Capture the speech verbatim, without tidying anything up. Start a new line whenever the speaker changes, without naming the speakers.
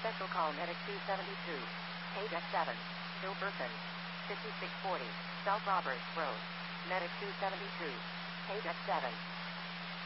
Special call Medic two seventy-two. Page X seven. Bill Burton. fifty-six forty. South Roberts Road. Medic two seventy-two. Page X seven.